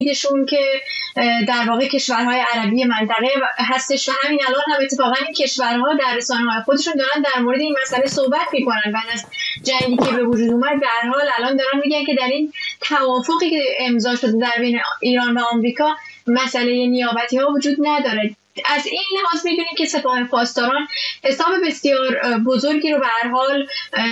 شون که در واقع کشورهای عربی منطقه هستش و همین الان هم اتفاقا این کشورها در رسانه‌های خودشون دارن در مورد این مسئله صحبت میکنن. بعد از جنگی که به وجود اومد به هر حال الان دارن میگن که در این توافقی که امضا شده در بین ایران و آمریکا مسئله نیابتی ها وجود نداره. از این لحاظ میدونیم که سپاه پاسداران حساب بسیار بزرگی رو به هر حال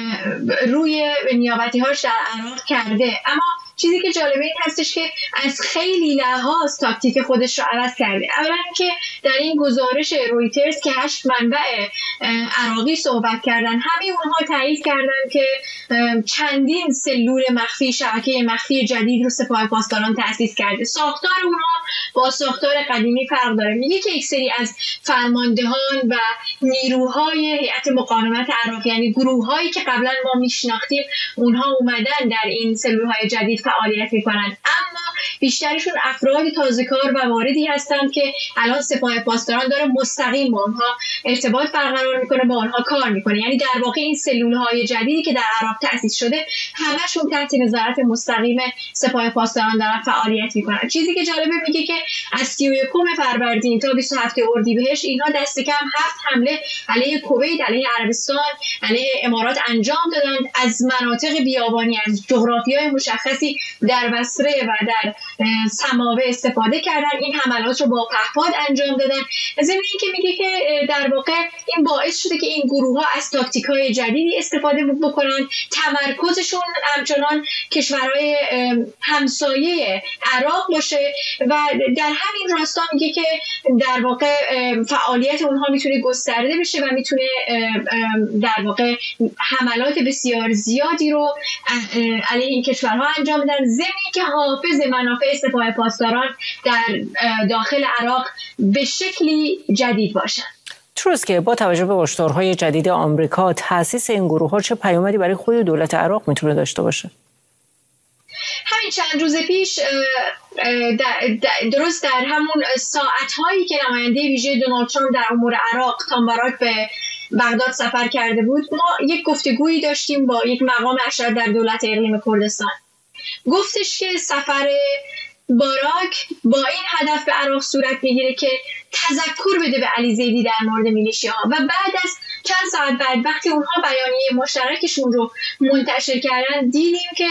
روی نیابتی هاش در عراق کرده، اما چیزی که جالبه این هستش که از خیلی لحاظ تاکتیک خودش رو عوض کرده. اولا که در این گزارش رویترز که 8 منبع عراقی صحبت کردن، همه اونها تایید کردن که چندین سلول مخفی، شبکه مخفی جدید رو سپاه پاسداران تأسیس کرده. ساختار اونها با ساختار قدیمی فرق داره. میگه که یک سری از فرماندهان و نیروهای هیئت مقاومت عراق، یعنی گروه‌هایی که قبلا ما میشناختیم، اونها اومدن در این سلول‌های جدید فعالیت میکنن، اما بیشترشون افراد تازه‌کار و واردی هستند که الان سپاه پاسداران داره مستقیم با اونها ارتباط برقرار میکنه، با اونها کار میکنه. یعنی در واقع این سلول‌های جدیدی که در عراق تأسیس شده همشون تحت نظارت مستقیم سپاه پاسداران دارن فعالیت میکنن. چیزی که جالبه میگه که از 31 فروردین تا 27 اردیبهشت اینها دست کم 7 حمله علیه کویت، علیه عربستان، علیه امارات انجام دادن. از مناطق بیابانی، از جغرافیای مشخصی در بصره و در سماوه استفاده کردن. این حملات رو با پهپاد انجام دادن. ضمن اینکه میگه که در واقع این باعث شده که این گروه‌ها از تاکتیک‌های جدیدی استفاده بکنن. تمرکزشون همچنان کشورهای همسایه عراق باشه و در همین راستا میگه که در واقع فعالیت اونها میتونه گسترده بشه و میتونه در واقع حملات بسیار زیادی رو علیه این کشورها انجام بدن، ضمن اینکه حافظ منافع سپاه پاسداران در داخل عراق به شکلی جدید باشن. درست که با توجه به هشدارهای جدید آمریکا، تأسیس این گروه‌ها چه پیامدی برای خود دولت عراق میتونه داشته باشه؟ همین چند روز پیش درست در همون ساعت‌هایی که نماینده ویژه دونالد ترامپ در امور عراق تام باراک به بغداد سفر کرده بود، ما یک گفتگویی داشتیم با یک مقام ارشد در دولت اقلیم کردستان. گفتش که سفر باراک با این هدف به عراق صورت میگیره که تذکر بده به علی زیدی در مورد میلیشیاها و بعد از چند ساعت بعد وقتی اونها بیانیه مشترکشون رو منتشر کردن، دیدیم که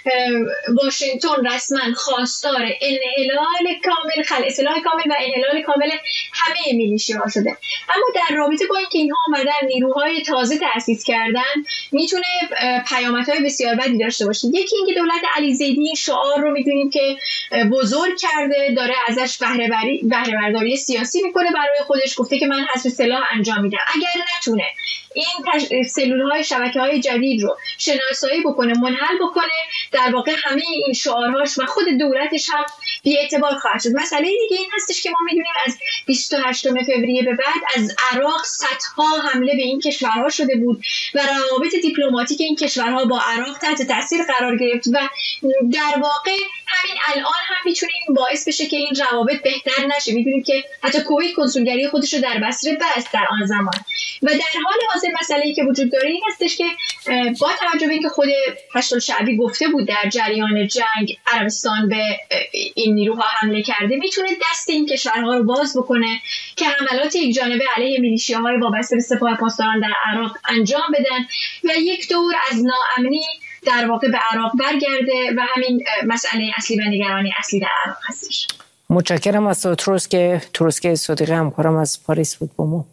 واشنگتن رسما خواستار انحلال کامل، خلع سلاح کامل و انحلال کامل همه میلیشیاها شده. اما در رابطه با اینکه اینها اومدن نیروهای تازه تأسیس کردن، میتونه پیامدهای بسیار بدی داشته باشه. یکی اینکه دولت علی زیدی این شعار رو میدونیم که بزرگ کرده، داره ازش بهره برداری سیاسی میکنه برای خودش. گفته که من حذف سلاح انجام میدم. اگر نتونه این سلول‌های شبکه‌های جدید رو شناسایی بکنه، منحل بکنه، در واقع همه این شعارهاش و خود دولتش هم بی‌اعتبار خواهد شد. مسئله دیگه این هستش که ما میدونیم از 28 فوریه به بعد از عراق صدها حمله به این کشورها شده بود و روابط دیپلماتیک این کشورها با عراق تحت تاثیر قرار گرفت و در واقع همین الان هم میتونه این باعث بشه که این روابط بهتر نشه. میدونیم که حتی کویت کنسولگری خودش رو در بصره بست در آن زمان و در حال حاضر مسئله‌ای که وجود داره این هستش که با توجه به اینکه خود هشت الشعبی گفته بود در جریان جنگ عربستان به این نیروها حمله کرده، میتونه دست این کشورها رو باز بکنه که حملات یک جانبه علیه میلیشیاهای وابسته به سپاه پاسداران در عراق انجام بدن و یک دور از ناامنی در واقع به عراق برگرده و همین مسئله اصلی و نگرانی اصلی در عراق هستش. متشکرم از تروسکه صدیقی، همکارم از پاریس بود با ما.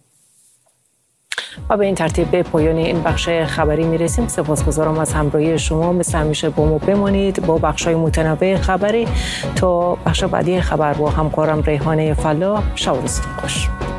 و به این ترتیب به پایان این بخش خبری میرسیم. سپاسگزارم از همراهی شما. مثل همیشه با ما بمانید با بخش‌های متنوع خبری تا بخش بعدی خبر با همکارم ریحانه فلا. شب و روزتون خوش.